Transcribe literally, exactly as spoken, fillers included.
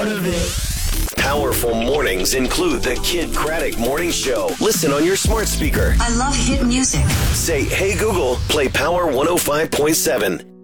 part of it. Powerful mornings include the Kid Craddock Morning Show. Listen on your smart speaker. I love hit music. Say, hey Google, play Power one oh five point seven.